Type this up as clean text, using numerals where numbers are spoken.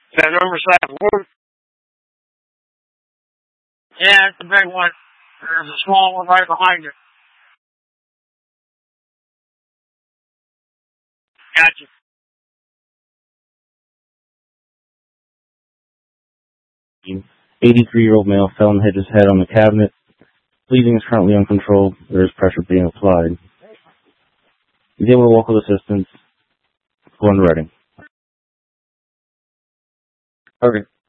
That number's that one. Yeah, it's the big one. There's a small one right behind it. Gotcha. 83-year-old male fell and hit his head on the cabinet. Bleeding is currently uncontrolled. There is pressure being applied. He's able to walk with assistance. Go into Reading. Okay.